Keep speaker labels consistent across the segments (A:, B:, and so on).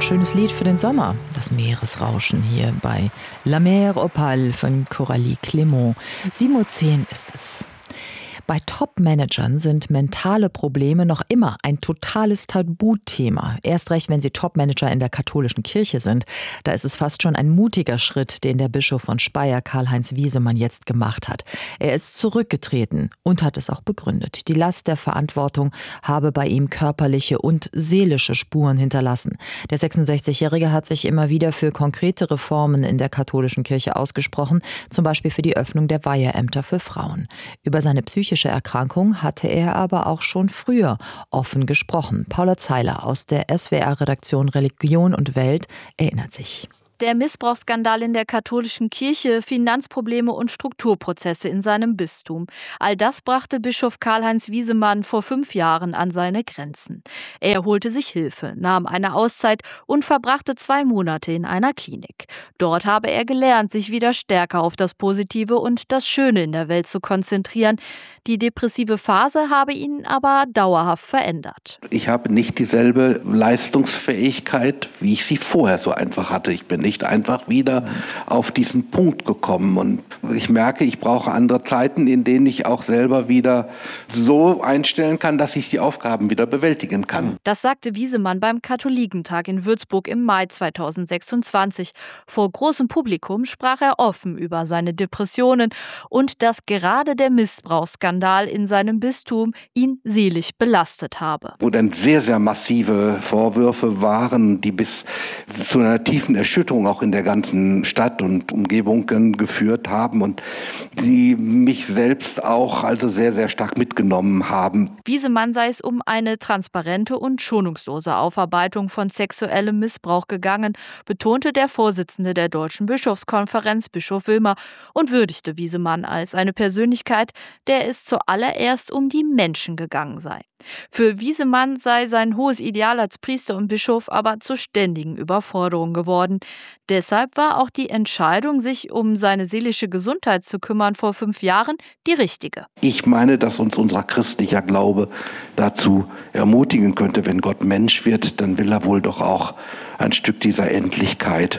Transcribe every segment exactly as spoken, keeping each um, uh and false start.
A: schönes Lied für den Sommer. Das Meeresrauschen hier bei La Mer Opale von Coralie Clément. sieben Uhr zehn ist es. Bei Top-Managern sind mentale Probleme noch immer ein totales Tabuthema. Erst recht, wenn sie Top-Manager in der katholischen Kirche sind. Da ist es fast schon ein mutiger Schritt, den der Bischof von Speyer, Karl-Heinz Wiesemann, jetzt gemacht hat. Er ist zurückgetreten und hat es auch begründet. Die Last der Verantwortung habe bei ihm körperliche und seelische Spuren hinterlassen. Der sechsundsechzigjährige hat sich immer wieder für konkrete Reformen in der katholischen Kirche ausgesprochen, zum Beispiel für die Öffnung der Weiheämter für Frauen. Über seine psychische Erkrankung hatte er aber auch schon früher offen gesprochen. Paula Zeiler aus der S W R-Redaktion Religion und Welt erinnert sich.
B: Der Missbrauchsskandal in der katholischen Kirche, Finanzprobleme und Strukturprozesse in seinem Bistum. All das brachte Bischof Karl-Heinz Wiesemann vor fünf Jahren an seine Grenzen. Er holte sich Hilfe, nahm eine Auszeit und verbrachte zwei Monate in einer Klinik. Dort habe er gelernt, sich wieder stärker auf das Positive und das Schöne in der Welt zu konzentrieren. Die depressive Phase habe ihn aber dauerhaft verändert.
C: Ich habe nicht dieselbe Leistungsfähigkeit, wie ich sie vorher so einfach hatte. Ich bin nicht einfach wieder auf diesen Punkt gekommen. Und ich merke, ich brauche andere Zeiten, in denen ich auch selber wieder so einstellen kann, dass ich die Aufgaben wieder bewältigen kann.
B: Das sagte Wiesemann beim Katholikentag in Würzburg im Mai zweitausendsechsundzwanzig. Vor großem Publikum sprach er offen über seine Depressionen und dass gerade der Missbrauchsskandal in seinem Bistum ihn seelisch belastet habe.
C: Wo dann sehr, sehr massive Vorwürfe waren, die bis zu einer tiefen Erschütterung auch in der ganzen Stadt und Umgebung geführt haben und die mich selbst auch also sehr, sehr stark mitgenommen haben.
B: Wiesemann sei es um eine transparente und schonungslose Aufarbeitung von sexuellem Missbrauch gegangen, betonte der Vorsitzende der Deutschen Bischofskonferenz, Bischof Wilmer, und würdigte Wiesemann als eine Persönlichkeit, der es zuallererst um die Menschen gegangen sei. Für Wiesemann sei sein hohes Ideal als Priester und Bischof aber zur ständigen Überforderung geworden. Deshalb war auch die Entscheidung, sich um seine seelische Gesundheit zu kümmern, vor fünf Jahren die richtige.
C: Ich meine, dass uns unser christlicher Glaube dazu ermutigen könnte, wenn Gott Mensch wird, dann will er wohl doch auch ein Stück dieser Endlichkeit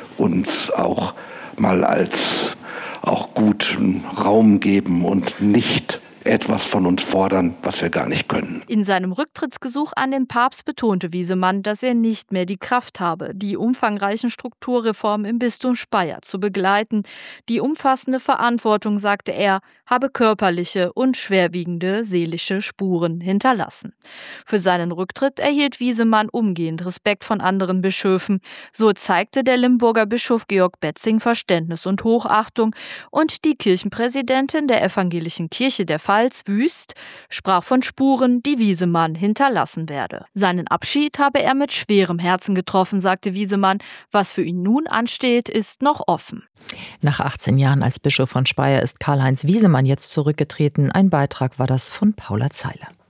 C: uns auch mal als auch guten Raum geben und nicht etwas von uns fordern, was wir gar nicht können.
B: In seinem Rücktrittsgesuch an den Papst betonte Wiesemann, dass er nicht mehr die Kraft habe, die umfangreichen Strukturreformen im Bistum Speyer zu begleiten. Die umfassende Verantwortung, sagte er, habe körperliche und schwerwiegende seelische Spuren hinterlassen. Für seinen Rücktritt erhielt Wiesemann umgehend Respekt von anderen Bischöfen. So zeigte der Limburger Bischof Georg Betzing Verständnis und Hochachtung und die Kirchenpräsidentin der Evangelischen Kirche der Pfalz, Wüst, sprach von Spuren, die Wiesemann hinterlassen werde. Seinen Abschied habe er mit schwerem Herzen getroffen, sagte Wiesemann. Was für ihn nun ansteht, ist noch offen.
A: Nach achtzehn Jahren als Bischof von Speyer ist Karl-Heinz Wiesemann jetzt zurückgetreten. Ein Beitrag war das von Paula Zeiler.